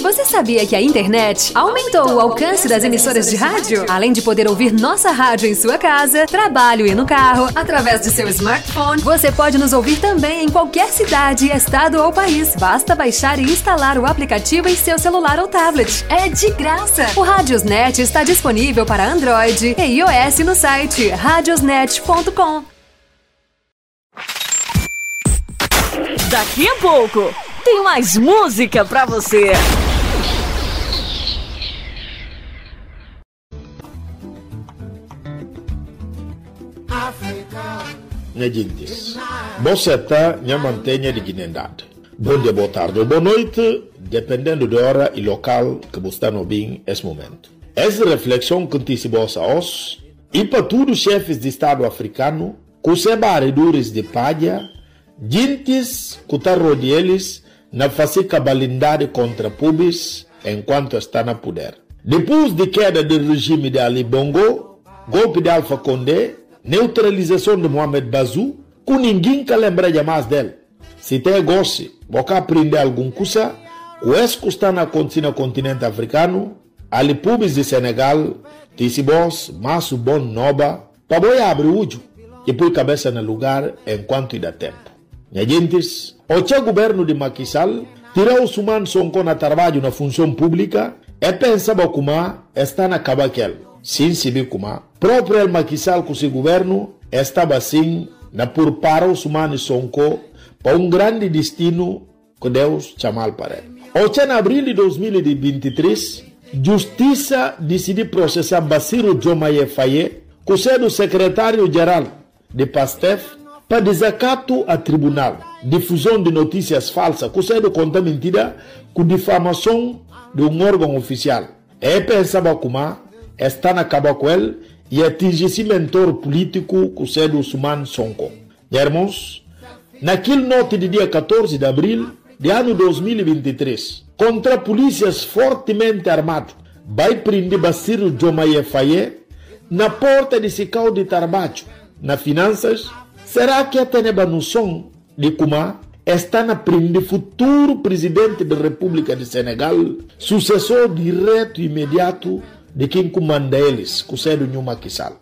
Você sabia que a internet aumentou o alcance das emissoras de rádio? Além de poder ouvir nossa rádio em sua casa, trabalho e no carro, através de seu smartphone, você pode nos ouvir também em qualquer cidade, estado ou país. Basta baixar e instalar o aplicativo em seu celular ou tablet. É de graça! O Radiosnet está disponível para Android e iOS no site radiosnet.com. Daqui a pouco tem mais música pra você. Nhadintis, você está na mantenha de dignidade. Bom dia, boa tarde ou boa noite, dependendo da hora e local que você está no bem nesse momento. Essa reflexão que antecipa-se a nós e para todos os chefes de Estado africano, que se barredores de palha, gente que está rodeando eles na fazer cabalindade contra pubis enquanto está na poder. Depois de queda do regime de Ali Bongo, golpe de Alpha Condé, neutralização de Mohamed Bazoum, que ninguém que lembra mais dele. Se tem gosto, você aprender alguma coisa, o que está acontecendo no continente africano, ali pubis de Senegal, Tissibos, Masso Bon Noba, para boi abrir o olho e pôr cabeça no lugar enquanto dá tempo. Minha gentes, o governo de Macky Sall tirou os humanos Sonko na trabalho na função pública e pensava como está na cabaquel. Sim, sabe como próprio Macky Sall com seu governo estava assim na por para os humanos Sonko para grande destino que Deus chamou para ele. Em abril de 2023, Justiça decidiu processar Bassirou Diomaye Faye, que é o secretário-geral de PASTEF, para desacato a tribunal, difusão de notícias falsas, que é conta mentira, com difamação de órgão oficial. E pensava como está na caba com ele e atingir esse mentor político, que é o Ousmane Sonko. Irmãos, naquele noite de dia 14 de abril de ano 2023, contra polícias fortemente armados, vai prender Bassirou Diomaye Faye na porta de Sicau de Tarbacho, na finanças. Será que tem a noção de como está na prender futuro presidente da República de Senegal, sucessor direto e imediato de quem comanda eles, que é o Macky Sall?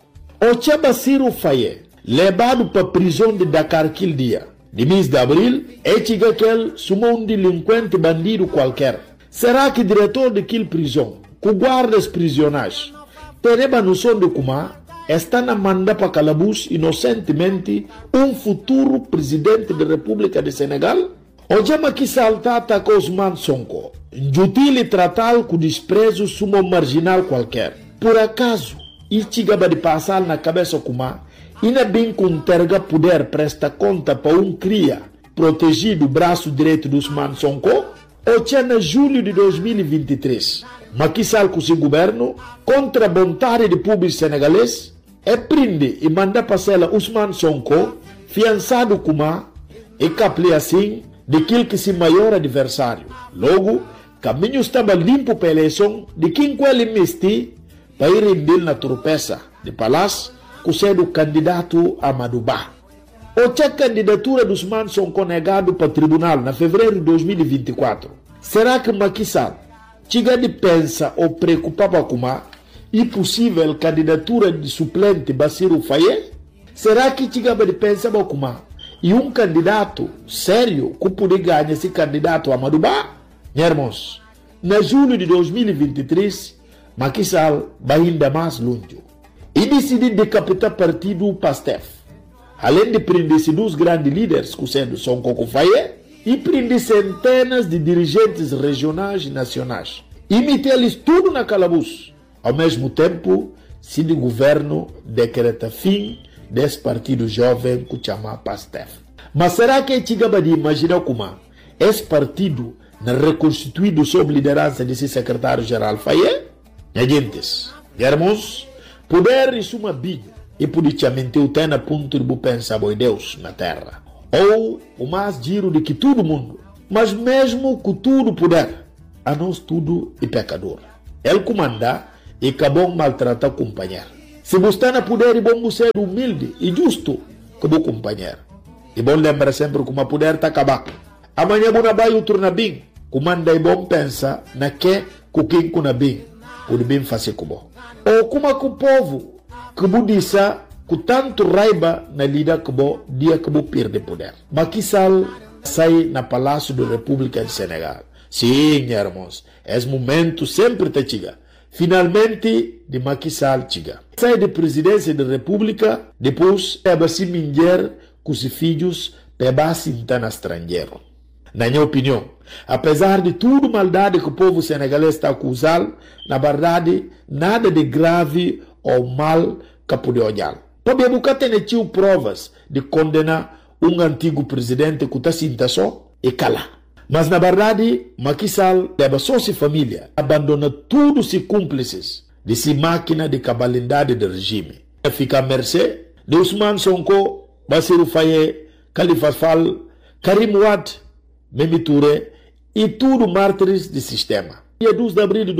O Bassirou Faye, levado para a prisão de Dakar aquele dia, de mês de abril, é que ele sumou um delinquente bandido qualquer. Será que o diretor daquela prisão, que guarda os prisioneiros, tem a noção de como está na manda para calabouço inocentemente um futuro presidente da República de Senegal? O Macky Sall atacou Ousmane Sonko, injutil e tratá-lo com desprezo sumo marginal qualquer. Por acaso, isso chegava de passar na cabeça como ainda bem que terga poder presta conta para cria protegido o braço direito do Ousmane Sonko? Ou em julho de 2023, Macky Sall com seu governo, contra a vontade de público senegalês, prende e manda passar Ousmane Sonko, fiançado como e caple assim daquele que se maior adversário. Logo, caminho estava limpo para a eleição de quem ele investi para ir render na tropeça de palácio, que é o candidato Amadou Ba. A candidatura do Ousmane Sonko negado para o tribunal na fevereiro de 2024. Será que Macky Sall chega de pensa ou preocupava com a impossível candidatura de suplente Bassirou Faye? Será que chega de pensar com a e um candidato sério que poderia ganhar esse candidato Amadou Ba? Irmãos, na julho de 2023, Macky Sall vai ainda mais longe e decidiu decapitar o partido PASTEF. Além de prender dois grandes líderes, que sendo Sonko Faye, e prender centenas de dirigentes regionais e nacionais. E meter-lhes tudo na calabouço. Ao mesmo tempo, se o governo decreta fim desse partido jovem que chama PASTEF. Mas será que é chegava de imaginar como esse partido não reconstituído sob liderança desse secretário-geral Faye? Gentes, irmãos, poder e suma biga e politicamente o tem a ponto de pensar em Deus na terra. Ou o mais giro de que todo mundo, mas mesmo com tudo poder, a nós tudo é pecador. Ele comanda e acabou maltratar o companheiro. Se você está na poder, é bom ser humilde e justo como companheiro. E bom lembrar sempre que o poder está acabado. Amanhã você vai o turno bem, comanda e bom pensa na que quem kuna bem, pode bem fazer como. Ou como que o povo que budissa com tanto raiva na lida que bo dia que bo perde poder. Macky Sall sai na Palácio da República de Senegal. Sim, irmãos, esse momento sempre te chega. Finalmente, de Macky Sall chega. Sai da presidência da República, depois é basi minher com os filhos para sentar na estrangeiro. Na minha opinião, apesar de tudo maldade que o povo senegalês está acusando, na verdade, nada de grave ou mal que pode olhar. Porque nunca tem tido provas de condenar antigo presidente que está sentado só e cala. Mas na verdade, Macky Sall leva só sua família, abandona todos os cúmplices de sua máquina de cabalidade do regime. Fica à mercê de Ousmane Sonko, Bassirou Faye, Khalifa Sall, Karim Wade, Mimi Touré e tudo mártires do sistema. Dia 12 de abril de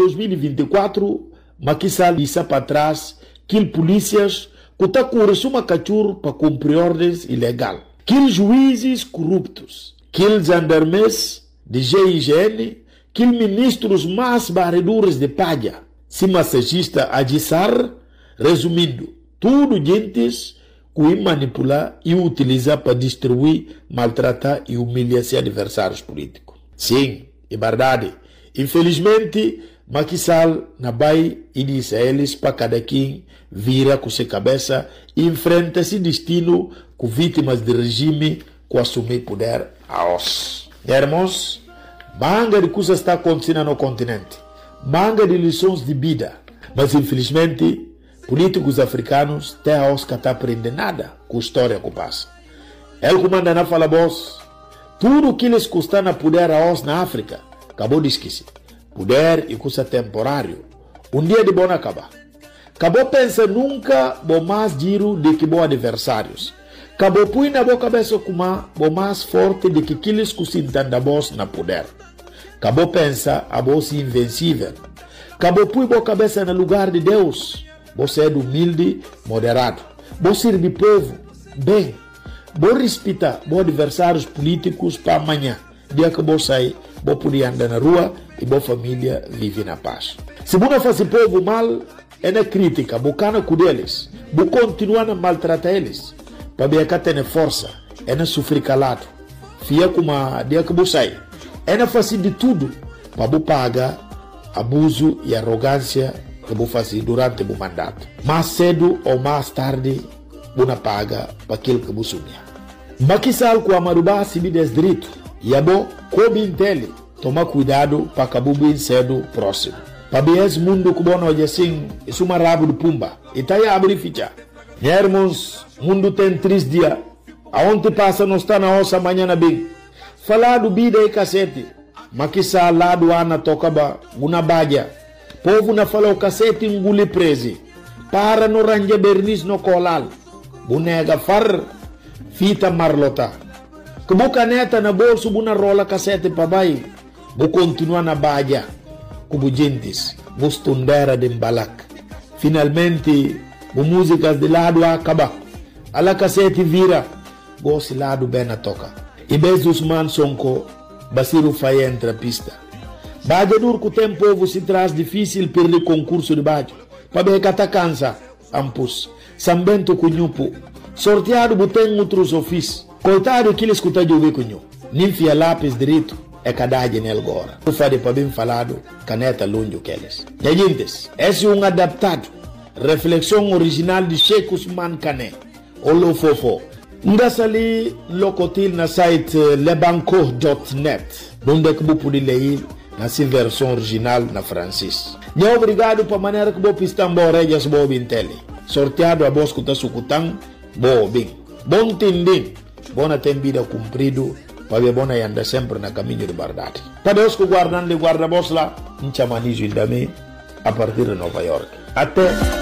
2024, Macky Sall disse para trás que polícias que está com uma cachorro para cumprir ordens ilegais, que juízes corruptos, que gendarmes de GIGN, que ministros mais barredores de palha, se massagista Adissar, resumindo, tudo gentes que manipular e utilizar para destruir, maltratar e humilhar seus adversários políticos. Sim, é verdade. Infelizmente, Macky Sall na vai e diz a eles para cada quem vira com sua cabeça e enfrenta esse destino com vítimas do regime que assumir poder a os. Irmãos, manga de coisas está acontecendo no continente, manga de lições de vida, mas infelizmente políticos africanos até a os que está aprendendo nada com a história que passa. Ele comanda na fala boss, tudo que eles custam na poder a os na África, acabou de esquecer. Poder e custa temporário. Dia de bom acabar. Acabou pensa nunca bom mais giro do que bom adversários. Acabou põe na boa cabeça como bom mais forte do que aqueles que se entendem boss na poder. Acabou pensa a boss invencível. Acabou põe boa cabeça no lugar de Deus. Você é humilde, moderado. Você serve povo, bem. Você respeita bom adversários políticos para amanhã. Dia que você sai, você pode andar na rua e boa família vive na paz. Se você não faz povo mal, é na crítica, bocana com eles, você continua a maltratar eles, para ver que tem força, é na sofrer calado, fia como a dia que você sai, é na fazer de tudo, para você pagar abuso e arrogância que você faz durante o mandato. Mais cedo ou mais tarde, você paga para aquilo que você sonha. Macky Sall com a Marubá se me desdireito, e a bom, como entende, toma cuidado para acabar bem cedo próximo. Para ver esse mundo que bom hoje assim, isso é uma rabo de pumba. E tá aí a abrir ficha. Irmãos, mundo tem 3 dias. Aonde passa não está na nossa manhã bem. Falar do vida e cacete. Macky Sall lá do Ana tocaba, uma badia. Povo na fala o cacete engole prese. Para no range bernis no colal. Bonega far, fita marlota. Que boca neta na bolso buna rola cacete para baixo. Vou continuar na badia. Como gentes, vou estudar de embalak. Finalmente, vou músicas de lado acaba. A la cacete vira. Vou se lado bem na toca. E vez Ousmane Sonko, Bassirou Faye entra pista. Badia dur que o tempo se traz difícil perder concurso de badia. Para ver que tá cansa. Ampus. Sambento cunhupo. Sorteado botem outros ofícios. Coitado que ele escuta de ouvir cunho. Ninfia lápis direito. É cadagem nele agora. Eu falei para bem falado, caneta longe que eles. E gente, esse é adaptado. Reflexão original de Sheikh Ousmane Kane. Olo fofo. Ndas ali locotil na site lebanco.net. Onde que você pode ler na sua versão original na francês. E obrigado para a maneira que você pista embora e as boas intele. Sorteado a voz que está sucutando, boa bem. Bom tendem. Bona tem vida cumprido. Para ver bona anda sempre na caminho de verdade. Para Deus que guardando de guarda-boss lá, em chamanizo a partir de Nova York. Até